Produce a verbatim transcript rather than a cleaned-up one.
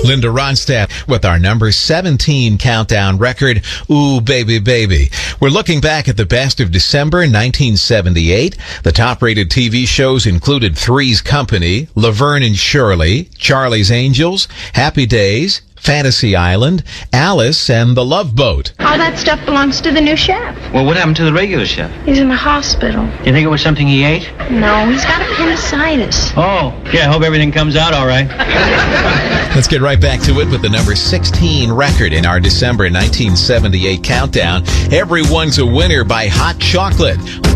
Linda Ronstadt with our number seventeen countdown record, Ooh Baby Baby. We're looking back at the best of December nineteen seventy-eight. The top-rated T V shows included Three's Company, Laverne and Shirley, Charlie's Angels, Happy Days, Fantasy Island, Alice, and The Love Boat. All that stuff belongs to the new chef. Well, what happened to the regular chef? He's in the hospital. You think it was something he ate? No, he's got appendicitis. Oh, yeah, I hope everything comes out all right. Let's get right back to it with the number sixteen record in our December nineteen seventy-eight countdown. Everyone's a Winner by Hot Chocolate.